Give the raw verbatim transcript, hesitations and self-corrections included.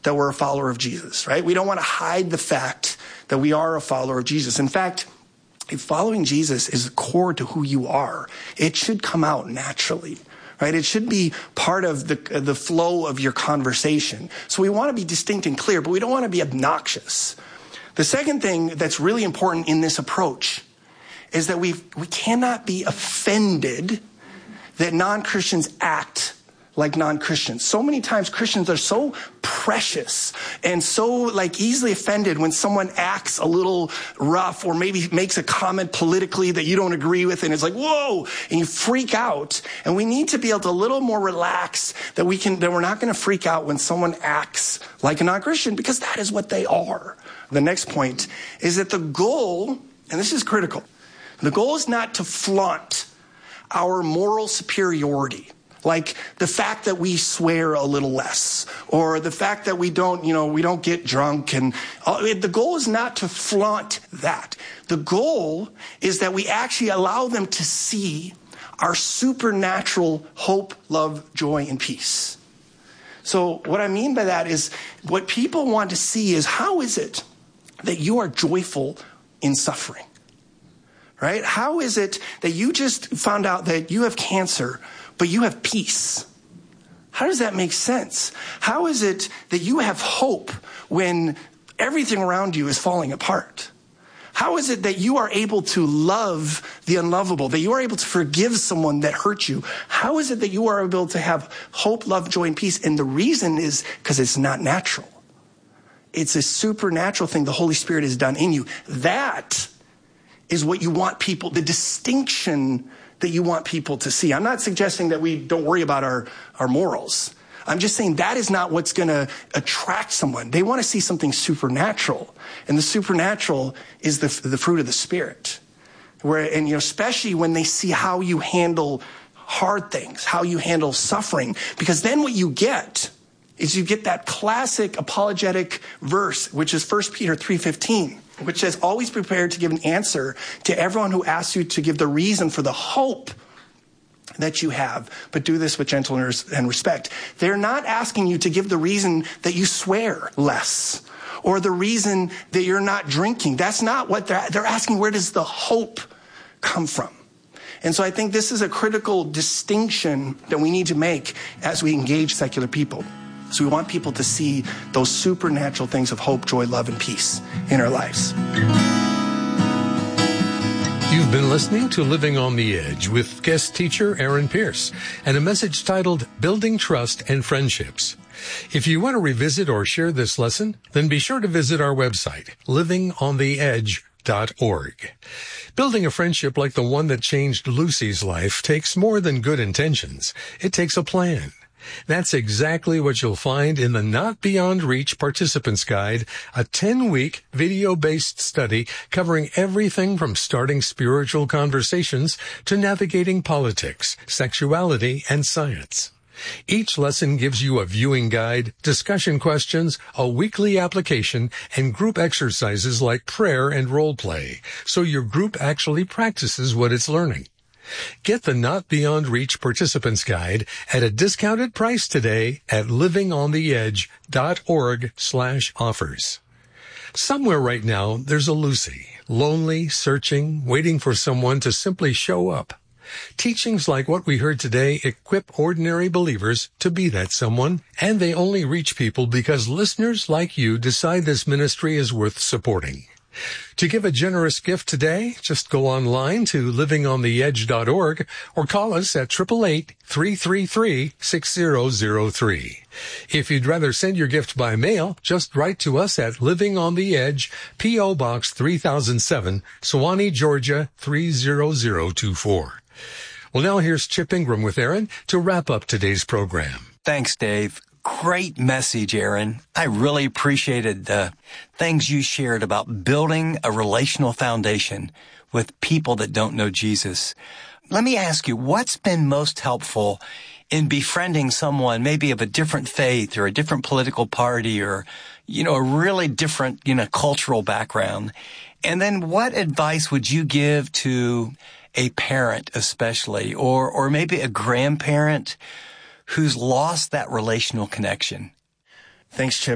that we're a follower of Jesus, right? We don't want to hide the fact that we are a follower of Jesus. In fact, if following Jesus is core to who you are, it should come out naturally, right? It should be part of the the flow of your conversation. So we want to be distinct and clear, but we don't want to be obnoxious. The second thing that's really important in this approach is that we we cannot be offended that non-Christians act like non-Christians. So many times Christians are so precious and so like easily offended when someone acts a little rough or maybe makes a comment politically that you don't agree with, and it's like, whoa, and you freak out. And we need to be able to a little more relax, that we can that we're not going to freak out when someone acts like a non-Christian, because that is what they are. The next point is that the goal, and this is critical, the goal is not to flaunt our moral superiority. Like the fact that we swear a little less, or the fact that we don't, you know, we don't get drunk. And uh, the goal is not to flaunt that. The goal is that we actually allow them to see our supernatural hope, love, joy, and peace. So what I mean by that is, what people want to see is, how is it that you are joyful in suffering? Right? How is it that you just found out that you have cancer, but you have peace? How does that make sense? How is it that you have hope when everything around you is falling apart? How is it that you are able to love the unlovable, that you are able to forgive someone that hurt you? How is it that you are able to have hope, love, joy, and peace? And the reason is because it's not natural. It's a supernatural thing the Holy Spirit has done in you. That is what you want people, the distinction that you want people to see. I'm not suggesting that we don't worry about our, our morals. I'm just saying that is not what's going to attract someone. They want to see something supernatural. And the supernatural is the, the fruit of the Spirit. Where, and you know, especially when they see how you handle hard things, how you handle suffering. Because then what you get is you get that classic apologetic verse, which is First Peter three fifteen. Which says, always prepared to give an answer to everyone who asks you to give the reason for the hope that you have, but do this with gentleness and respect. They're not asking you to give the reason that you swear less, or the reason that you're not drinking. That's not what they're, they're asking. Where does the hope come from? And so I think this is a critical distinction that we need to make as we engage secular people. So we want people to see those supernatural things of hope, joy, love, and peace in our lives. You've been listening to Living on the Edge with guest teacher Aaron Pierce and a message titled Building Trust and Friendships. If you want to revisit or share this lesson, then be sure to visit our website, living on the edge dot org. Building a friendship like the one that changed Lucy's life takes more than good intentions. It takes a plan. That's exactly what you'll find in the Not Beyond Reach Participants Guide, a ten-week video-based study covering everything from starting spiritual conversations to navigating politics, sexuality, and science. Each lesson gives you a viewing guide, discussion questions, a weekly application, and group exercises like prayer and role play, so your group actually practices what it's learning. Get the Not Beyond Reach Participants Guide at a discounted price today at living on the edge dot org slash offers. Somewhere right now, there's a Lucy, lonely, searching, waiting for someone to simply show up. Teachings like what we heard today equip ordinary believers to be that someone, and they only reach people because listeners like you decide this ministry is worth supporting. To give a generous gift today, just go online to living on the edge dot org or call us at eight eight eight, three three three, six zero zero three. If you'd rather send your gift by mail, just write to us at Living on the Edge, P O. Box three thousand seven, Sewanee, Georgia three zero zero two four. Well, now here's Chip Ingram with Aaron to wrap up today's program. Thanks, Dave. Great message, Aaron. I really appreciated the things you shared about building a relational foundation with people that don't know Jesus. Let me ask you, what's been most helpful in befriending someone maybe of a different faith or a different political party or, you know, a really different, you know, cultural background? And then what advice would you give to a parent especially, or, or maybe a grandparent who's lost that relational connection? Thanks, Chip.